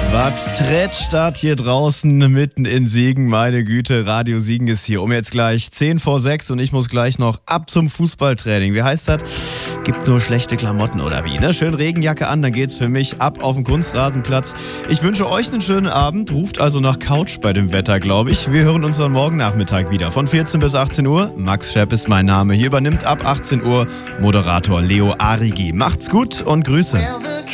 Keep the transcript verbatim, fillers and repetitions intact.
Was trätscht das hier draußen mitten in Siegen? Meine Güte, Radio Siegen ist hier um jetzt gleich zehn vor sechs und ich muss gleich noch ab zum Fußballtraining. Wie heißt das? Gibt nur schlechte Klamotten oder wie, ne? Schön Regenjacke an, dann geht's für mich ab auf den Kunstrasenplatz. Ich wünsche euch einen schönen Abend, ruft also nach Couch bei dem Wetter, glaube ich. Wir hören uns dann morgen Nachmittag wieder von vierzehn bis achtzehn Uhr. Max Schepp ist mein Name. Hier übernimmt ab achtzehn Uhr Moderator Leo Arigi. Macht's gut und Grüße.